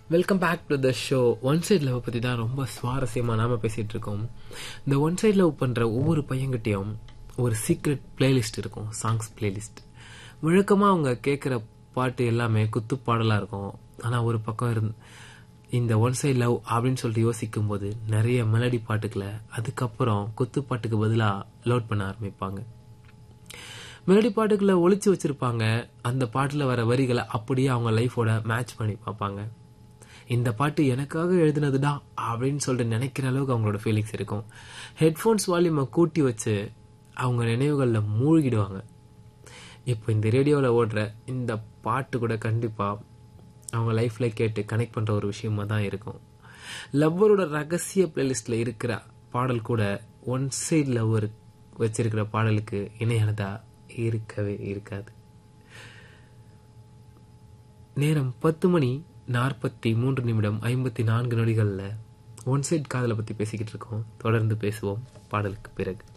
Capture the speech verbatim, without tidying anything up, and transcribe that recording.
Welcome back to the show. One side love பற்றி தான் ரொம்ப சுவாரஸ்யமாக நாம் பேசிகிட்டு இருக்கோம். இந்த ஒன் சைட் லவ் பண்ணுற ஒவ்வொரு பையன்கிட்டையும் ஒரு சீக்ரெட் பிளேலிஸ்ட் இருக்கும், சாங்ஸ் பிளேலிஸ்ட். வழக்கமாக அவங்க கேட்குற பாட்டு எல்லாமே குத்து பாடலாக இருக்கும். ஆனால் ஒரு பக்கம் இருந்து இந்த ஒன் சைட் லவ் அப்படின்னு சொல்லிட்டு யோசிக்கும் போது நிறைய மெலடி பாட்டுக்களை அதுக்கப்புறம் குத்து பாட்டுக்கு பதிலாக லோட் பண்ண ஆரம்பிப்பாங்க. மெலடி பாட்டுக்களை ஒழிச்சு வச்சிருப்பாங்க. அந்த பாட்டில் வர வரிகளை அப்படியே அவங்க லைஃபோட மேட்ச் பண்ணி பார்ப்பாங்க. இந்த பாட்டு எனக்காக எழுதுனதுடா அப்படின்னு சொல்லிட்டு நினைக்கிற அளவுக்கு அவங்களோட ஃபீலிங்ஸ் இருக்கும். ஹெட்ஃபோன்ஸ் வால்யூமை கூட்டி வச்சு அவங்க நினைவுகளில் மூழ்கிடுவாங்க. இப்போ இந்த ரேடியோவில் ஓடுற இந்த பாட்டு கூட கண்டிப்பாக அவங்க லைஃப்பில் கேட்டு கனெக்ட் பண்ணுற ஒரு விஷயமா தான் இருக்கும். லவ்வரோட ரகசிய பிளேலிஸ்டில் இருக்கிற பாடல் கூட ஒன் சைட் லவ்வர் வச்சிருக்கிற பாடலுக்கு இணையானதா இருக்கவே இருக்காது. நேரம் பத்து மணி நாற்பத்தி மூன்று நிமிடம் ஐம்பத்தி நான்கு நொடிகளில் ஒன் சைட் காதலை பற்றி பேசிக்கிட்டு இருக்கோம். தொடர்ந்து பேசுவோம் பாடலுக்கு பிறகு.